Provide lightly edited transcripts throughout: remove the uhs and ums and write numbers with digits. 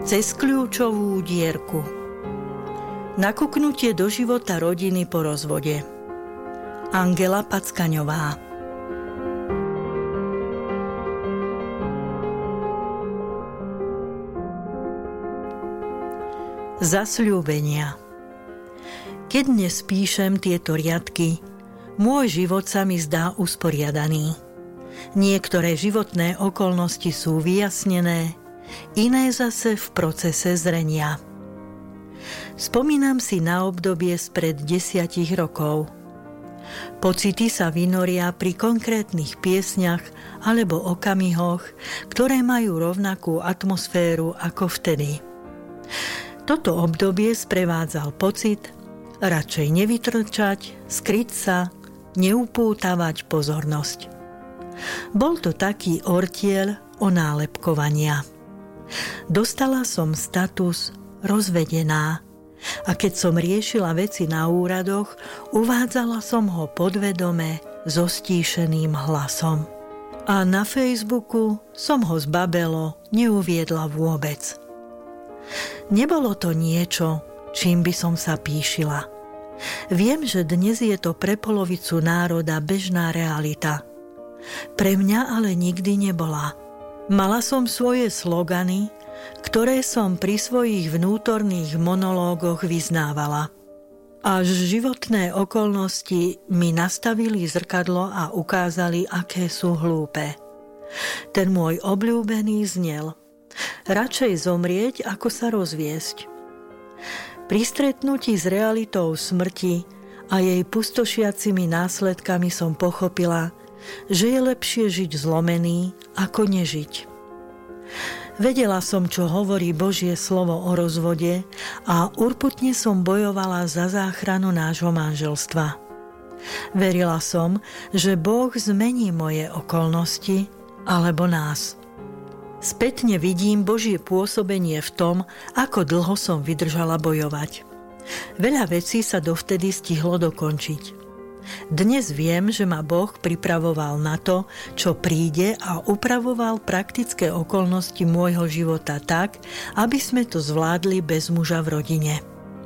Cez kľúčovú dierku. Nakúknutie do života rodiny po rozvode. Angela Packaňová. Zasľúbenia. Keď dnes píšem tieto riadky, môj život sa mi zdá usporiadaný. Niektoré životné okolnosti sú vyjasnené, iné zase v procese zrenia. Spomínam si na obdobie spred 10 rokov. Pocity sa vynoria pri konkrétnych piesňach alebo okamihoch, ktoré majú rovnakú atmosféru ako vtedy. Toto obdobie sprevádzal pocit radšej nevytrčať, skryť sa, neupútavať pozornosť. Bol to taký ortiel onálepkovania. Dostala som status rozvedená a keď som riešila veci na úradoch, uvádzala som ho podvedome so stíšeným hlasom. A na Facebooku som ho zbabelo neuviedla vôbec. Nebolo to niečo, čím by som sa pýšila. Viem, že dnes je to pre polovicu národa bežná realita. Pre mňa ale nikdy nebola. Mala som svoje slogany, ktoré som pri svojich vnútorných monológoch vyznávala. Až životné okolnosti mi nastavili zrkadlo a ukázali, aké sú hlúpe. Ten môj obľúbený znel: radšej zomrieť, ako sa rozviesť. Pri stretnutí s realitou smrti a jej pustošiacimi následkami som pochopila, že je lepšie žiť zlomený, ako nežiť. Vedela som, čo hovorí Božie slovo o rozvode a urputne som bojovala za záchranu nášho manželstva. Verila som, že Boh zmení moje okolnosti alebo nás. Spätne vidím Božie pôsobenie v tom, ako dlho som vydržala bojovať. Veľa vecí sa dovtedy stihlo dokončiť. Dnes viem, že ma Boh pripravoval na to, čo príde a upravoval praktické okolnosti môjho života tak, aby sme to zvládli bez muža v rodine.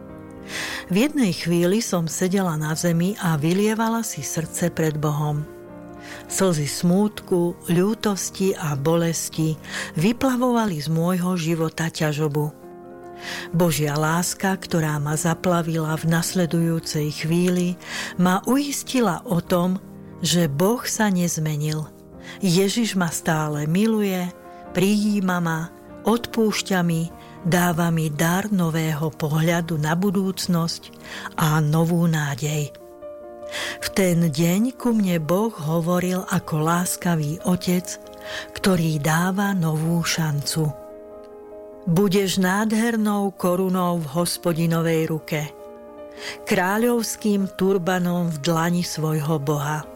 V jednej chvíli som sedela na zemi a vylievala si srdce pred Bohom. Slzy smútku, ľútosti a bolesti vyplavovali z môjho života ťažobu. Božia láska, ktorá ma zaplavila v nasledujúcej chvíli, ma uistila o tom, že Boh sa nezmenil. Ježiš ma stále miluje, prijíma ma, odpúšťa mi, dáva mi dar nového pohľadu na budúcnosť a novú nádej. V ten deň ku mne Boh hovoril ako láskavý otec, ktorý dáva novú šancu. Budeš nádhernou korunou v Hospodinovej ruke, kráľovským turbanom v dlani svojho Boha.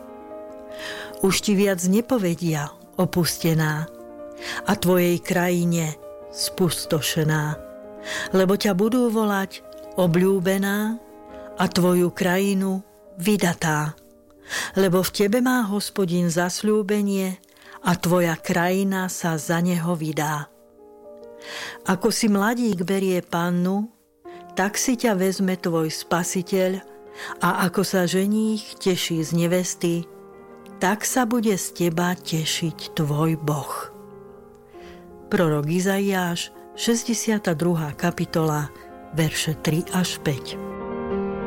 Už ti viac nepovedia opustená a tvojej krajine spustošená, lebo ťa budú volať obľúbená a tvoju krajinu vydatá, lebo v tebe má Hospodin zasľúbenie a tvoja krajina sa za neho vydá. Ako si mladík berie pannu, tak si ťa vezme tvoj Spasiteľ, a ako sa ženích teší z nevesty, tak sa bude z teba tešiť tvoj Boh. Prorok Izaiáš, 62. kapitola, verše 3 až 5.